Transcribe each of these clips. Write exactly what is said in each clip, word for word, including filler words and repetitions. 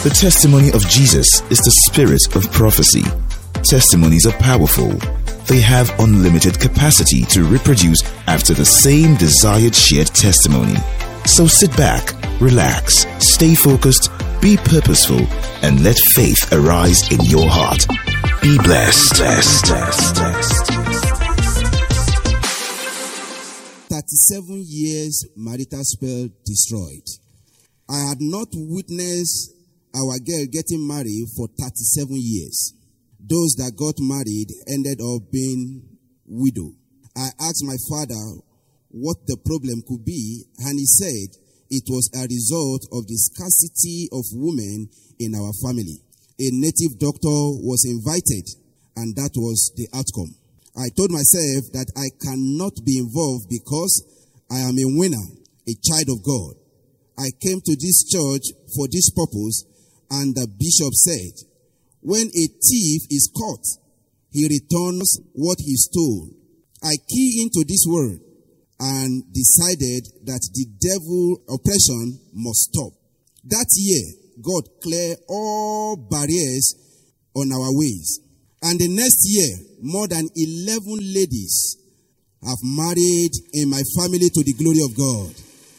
The testimony of Jesus is the spirit of prophecy. Testimonies are powerful. They have unlimited capacity to reproduce after the same desired shared testimony. So sit back, relax, stay focused, be purposeful, and let faith arise in your heart. Be blessed. blessed, blessed, blessed. thirty-seven years marital spell destroyed. I had not witnessed our girl getting married for thirty-seven years. Those that got married ended up being widow. I asked my father what the problem could be, and he said it was a result of the scarcity of women in our family. A native doctor was invited, and that was the outcome. I told myself that I cannot be involved because I am a winner, a child of God. I came to this church for this purpose, and the bishop said, when a thief is caught, he returns what he stole. I key into this word and decided that the devil oppression must stop. That year, God cleared all barriers on our ways. And the next year, more than eleven ladies have married in my family to the glory of God.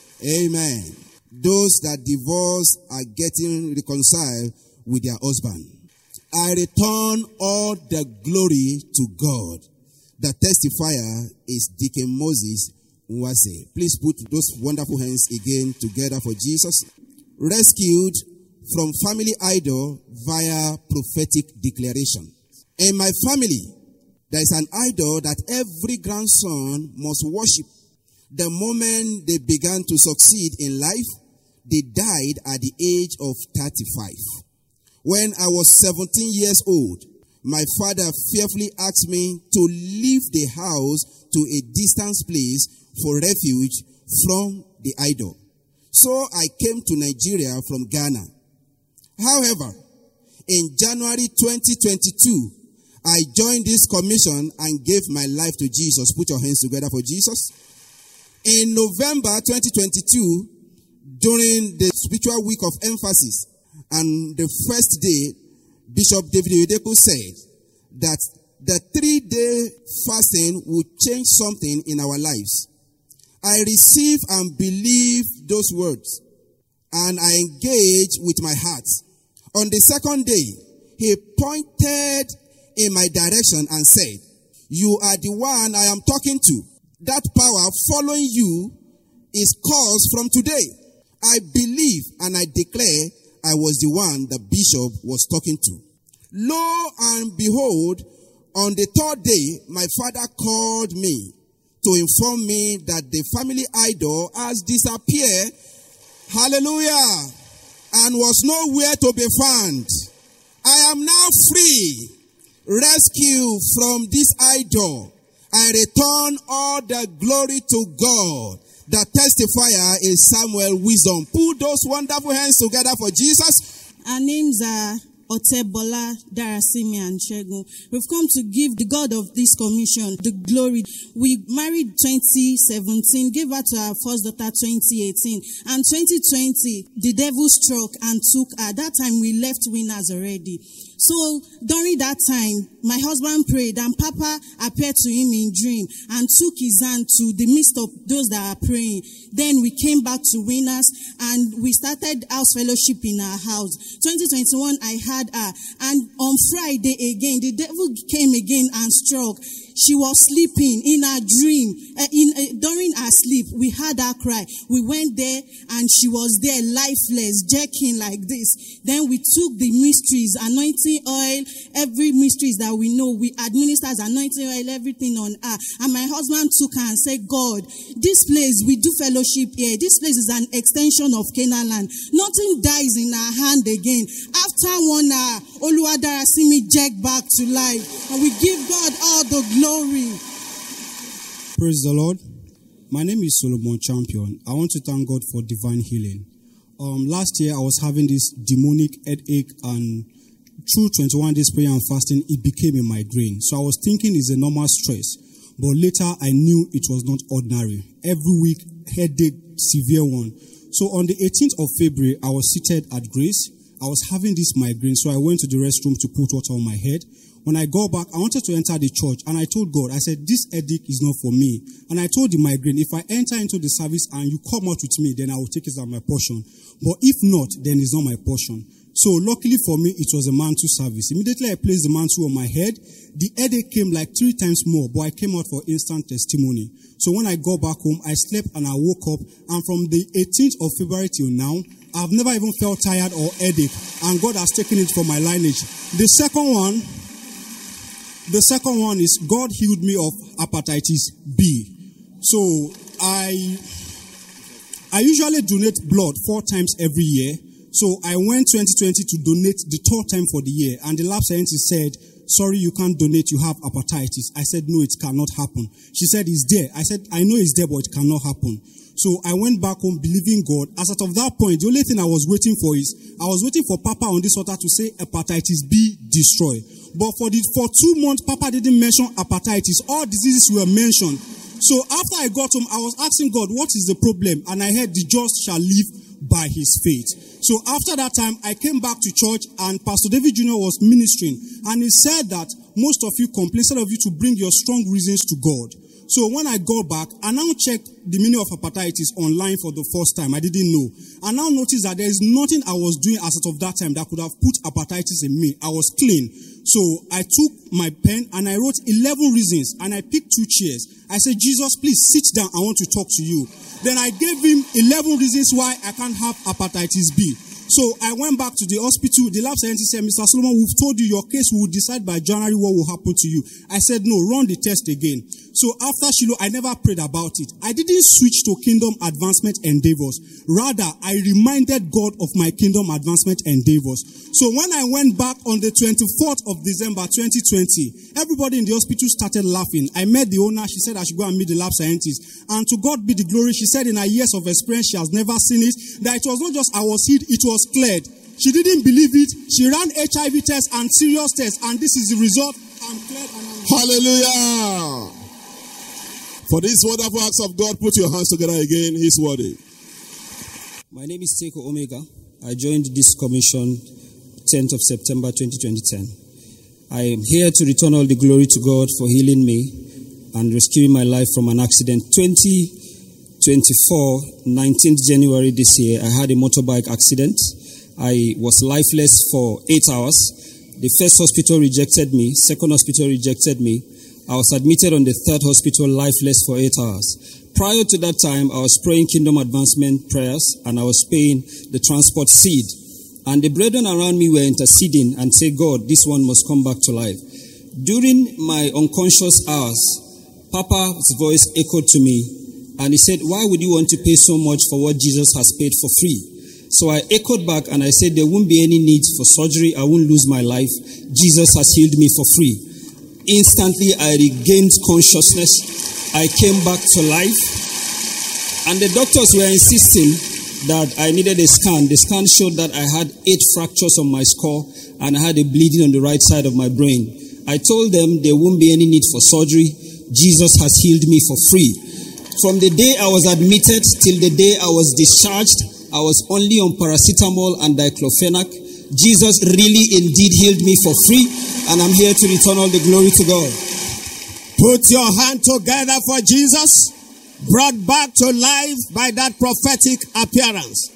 Amen. Those that divorce are getting reconciled with their husband. I return all the glory to God. The testifier is Deacon Moses Nwase. Please put those wonderful hands again together for Jesus. Rescued from family idol via prophetic declaration. In my family, there is an idol that every grandson must worship. The moment they began to succeed in life, they died at the age of thirty-five. When I was seventeen years old, my father fearfully asked me to leave the house to a distant place for refuge from the idol. So I came to Nigeria from Ghana. However, in January twenty twenty-two, I joined this commission and gave my life to Jesus. Put your hands together for Jesus. In November twenty twenty-two, during the spiritual week of emphasis, and the first day, Bishop David Oyedepo said that the three-day fasting would change something in our lives. I receive and believe those words, and I engage with my heart. On the second day, he pointed in my direction and said, you are the one I am talking to. That power following you is caused from today. I believe and I declare I was the one the bishop was talking to. Lo and behold, on the third day, my father called me to inform me that the family idol has disappeared. Hallelujah. And was nowhere to be found. I am now free. Rescued from this idol. I return all the glory to God. The testifier is Samuel Wisdom. Put those wonderful hands together for Jesus. Our names are Otebola, Darasimi, and Shegun. We've come to give the God of this commission the glory. We married twenty seventeen, gave birth to our first daughter twenty eighteen, and twenty twenty, the devil struck and took her. That time we left winners already. So during that time, my husband prayed and Papa appeared to him in dream and took his hand to the midst of those that are praying. Then we came back to winners and we started house fellowship in our house. twenty twenty-one, I had her. And on Friday again, the devil came again and struck. She was sleeping in her dream. Uh, in uh, during her sleep, we heard her cry. We went there and she was there lifeless, jerking like this. Then we took the mysteries, anointing oil, every mysteries that we know. We administered anointing oil, everything on her. And my husband took her and said, God, this place, we do fellowship here. This place is an extension of Canaan land. Nothing dies in our hand again. After one hour, Oluwadarasimi jerked back to life. And we give God all the glory. Glory. Praise the Lord. My name is Solomon Champion. I want to thank God for divine healing. Um, last year I was having this demonic headache, and through twenty-one days prayer and fasting, it became a migraine. So I was thinking it's a normal stress, but later I knew it was not ordinary. Every week, headache, severe one. So on the eighteenth of February, I was seated at Grace, I was having this migraine, so I went to the restroom to put water on my head. When I got back, I wanted to enter the church, and I told God, I said, this headache is not for me. And I told the migraine, if I enter into the service and you come out with me, then I will take it as my portion. But if not, then it's not my portion. So luckily for me, it was a mantle service. Immediately I placed the mantle on my head. The headache came like three times more, but I came out for instant testimony. So when I got back home, I slept and I woke up. And from the eighteenth of February till now, I've never even felt tired or headache. And God has taken it from my lineage. The second one, the second one is God healed me of hepatitis B. So I, I usually donate blood four times every year. So I went twenty twenty to donate the third time for the year, and the lab scientist said, sorry, you can't donate, you have hepatitis. I said, no, it cannot happen. She said, it's there. I said, I know it's there, but it cannot happen. So I went back home believing God. As out of that point, the only thing I was waiting for is, I was waiting for Papa on this altar to say hepatitis B destroy. But for the for two months, Papa didn't mention hepatitis. All diseases were mentioned. So after I got home, I was asking God, what is the problem? And I heard the just shall live by his faith. So after that time, I came back to church and Pastor David Junior was ministering. And he said that most of you complain, instead of you to bring your strong reasons to God. So when I got back, I now checked the meaning of hepatitis online for the first time. I didn't know. I now noticed that there is nothing I was doing as of that time that could have put hepatitis in me. I was clean. So I took my pen and I wrote eleven reasons and I picked two chairs. I said, Jesus, please sit down. I want to talk to you. Then I gave him eleven reasons why I can't have hepatitis B. So I went back to the hospital. The lab scientist said, Mister Solomon, we've told you your case. We will decide by January what will happen to you. I said, no, run the test again. So after Shiloh, I never prayed about it. I didn't switch to kingdom advancement endeavors. Rather, I reminded God of my kingdom advancement endeavors. So when I went back on the twenty-fourth of December twenty twenty, everybody in the hospital started laughing. I met the owner. She said I should go and meet the lab scientist. And to God be the glory. She said in her years of experience, she has never seen it. That it was not just I was healed, it was cleared. She didn't believe it. She ran H I V tests and serious tests, and this is the result. I'm cleared and I'm Hallelujah. For these wonderful acts of God, put your hands together again. He's worthy. My name is Teko Omega. I joined this commission tenth of September twenty ten. I am here to return all the glory to God for healing me and rescuing my life from an accident. twenty twenty-four, nineteenth January this year, I had a motorbike accident. I was lifeless for eight hours. The first hospital rejected me. Second hospital rejected me. I was admitted on the third hospital lifeless for eight hours. Prior to that time, I was praying kingdom advancement prayers and I was paying the transport seed. And the brethren around me were interceding and say, God, this one must come back to life. During my unconscious hours, Papa's voice echoed to me and he said, why would you want to pay so much for what Jesus has paid for free? So I echoed back and I said, there won't be any need for surgery. I won't lose my life. Jesus has healed me for free. Instantly, I regained consciousness. I came back to life. And the doctors were insisting that I needed a scan. The scan showed that I had eight fractures on my skull and I had a bleeding on the right side of my brain. I told them there won't be any need for surgery. Jesus has healed me for free. From the day I was admitted till the day I was discharged, I was only on paracetamol and diclofenac. Jesus really indeed healed me for free, and I'm here to return all the glory to God. Put your hand together for Jesus, brought back to life by that prophetic appearance.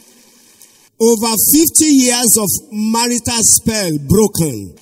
Over fifty years of marital spell broken.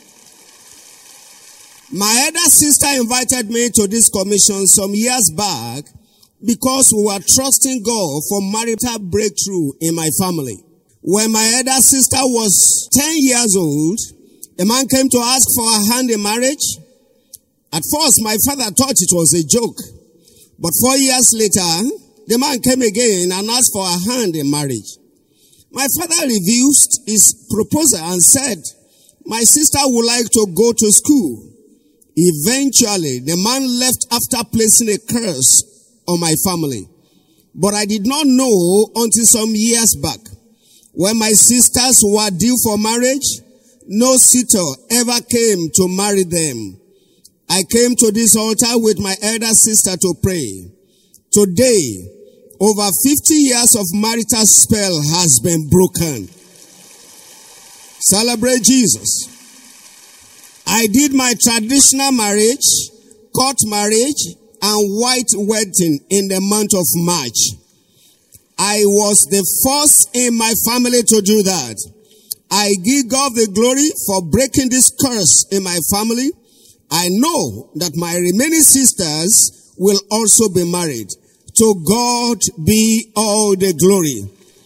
My elder sister invited me to this commission some years back because we were trusting God for marital breakthrough in my family. When my elder sister was ten years old, a man came to ask for her hand in marriage. At first, my father thought it was a joke. But four years later, the man came again and asked for her hand in marriage. My father refused his proposal and said, my sister would like to go to school. Eventually, the man left after placing a curse on my family. But I did not know until some years back. When my sisters were due for marriage, no suitor ever came to marry them. I came to this altar with my elder sister to pray. Today, over fifty years of marital spell has been broken. Celebrate Jesus. I did my traditional marriage, court marriage, and white wedding in the month of March. I was the first in my family to do that. I give God the glory for breaking this curse in my family. I know that my remaining sisters will also be married. To God be all the glory.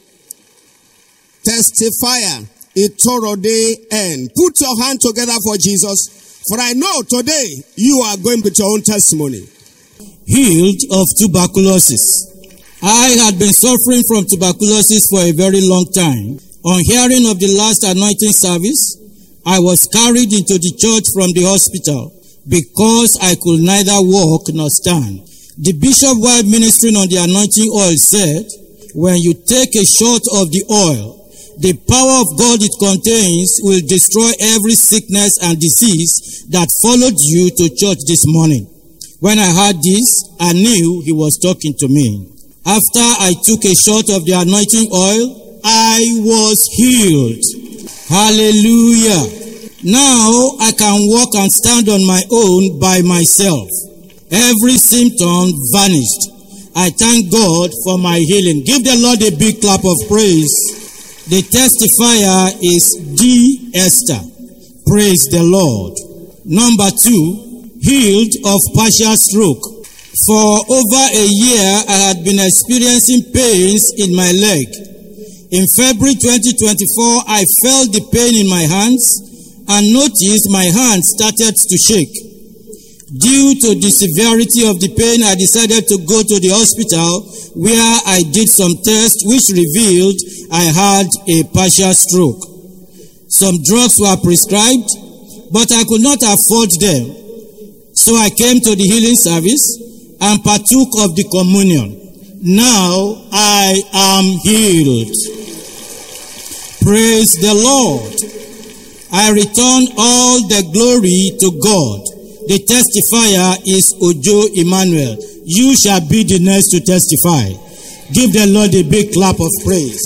Testifier, Itoro day end. Put your hand together for Jesus. For I know today you are going with your own testimony. Healed of tuberculosis. I had been suffering from tuberculosis for a very long time. On hearing of the last anointing service, I was carried into the church from the hospital because I could neither walk nor stand. The bishop, while ministering on the anointing oil, said, when you take a shot of the oil, the power of God it contains will destroy every sickness and disease that followed you to church this morning. When I heard this, I knew he was talking to me. After I took a shot of the anointing oil, I was healed. Hallelujah. Now I can walk and stand on my own by myself. Every symptom vanished. I thank God for my healing. Give the Lord a big clap of praise. The testifier is D. Esther. Praise the Lord. Number two, healed of partial stroke. For over a year, I had been experiencing pains in my leg. In February twenty twenty-four, I felt the pain in my hands and noticed my hands started to shake. Due to the severity of the pain, I decided to go to the hospital where I did some tests which revealed I had a partial stroke. Some drugs were prescribed, but I could not afford them. So I came to the healing service and partook of the communion. Now I am healed. Praise the Lord. I return all the glory to God. The testifier is Ojo Emmanuel. You shall be the next to testify. Give the Lord a big clap of praise.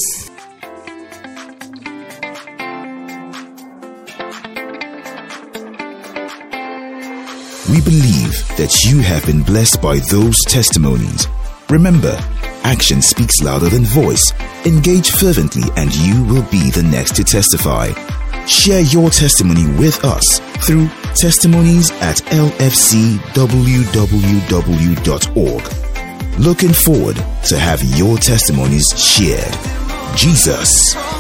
We believe that you have been blessed by those testimonies. Remember, action speaks louder than voice. Engage fervently and you will be the next to testify. Share your testimony with us through testimonies at l f c w w w dot org. Looking forward to have your testimonies shared. Jesus